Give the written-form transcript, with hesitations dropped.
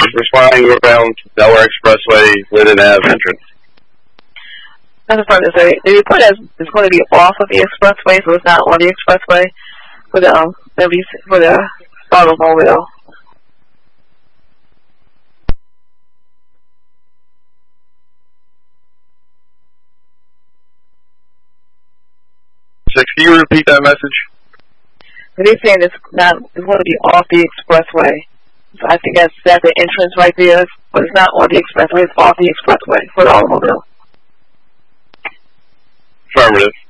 responding northbound Delaware Expressway with an Ave entrance. That's what I was going to say. They put it as it's going to be off of the expressway, so it's not on the expressway for the automobile. Six, can you repeat that message? They're saying it's going to be off the expressway. So I think that's the entrance right there, but it's not on the expressway. It's off the expressway for the automobile. Affirmative.